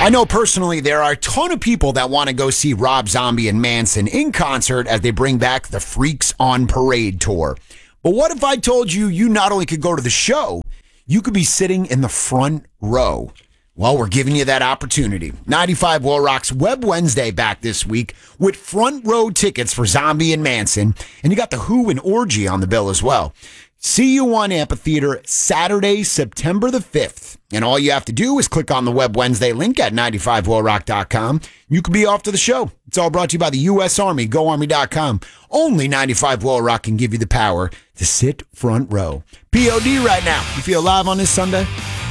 I know personally there are a ton of people that want to go see Rob Zombie and Manson in concert as they bring back the Freaks on Parade tour. But what if I told you you not only could go to the show, you could be sitting in the front row? Well, we're giving you that opportunity. 95 Will Rock's Web Wednesday back this week with front row tickets for Zombie and Manson. And you got the Who and Orgy on the bill as well. See you on Amphitheater Saturday, September the 5th. And all you have to do is click on the Web Wednesday link at 95willrock.com. You can be off to the show. It's all brought to you by the U.S. Army, GoArmy.com. Only 95 Will Rock can give you the power to sit front row. POD right now. You feel live on this Sunday?